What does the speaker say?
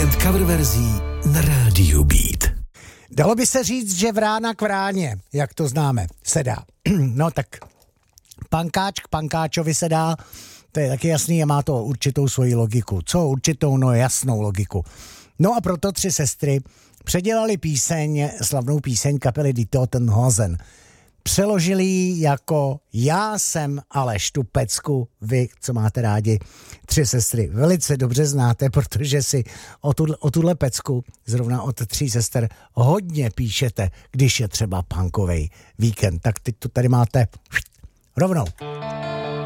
Víkend coververzí na rádiu Beat. Dalo by se říct, že vrána k vráně, jak to známe, se dá. No tak pankáč k pankáčovi se dá, to je taky jasný a má to určitou svoji logiku. Co určitou? No jasnou logiku. No a proto tři sestry předělali slavnou píseň kapely Die Toten Hosen. Přeložili ji jako já jsem Aleš, tu pecku, vy, co máte rádi, tři sestry, velice dobře znáte, protože si o tuhle pecku, zrovna od tří sester, hodně píšete, když je třeba punkovej víkend. Tak teď to tady máte rovnou.